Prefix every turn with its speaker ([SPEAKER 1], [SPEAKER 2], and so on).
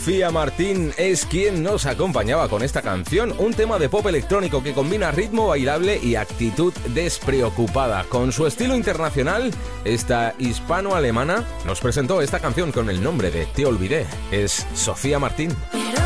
[SPEAKER 1] Sofía Martín es quien nos acompañaba con esta canción, un tema de pop electrónico que combina ritmo bailable y actitud despreocupada. Con su estilo internacional, esta hispano-alemana nos presentó esta canción con el nombre de Te olvidé. Es Sofía Martín.
[SPEAKER 2] Pero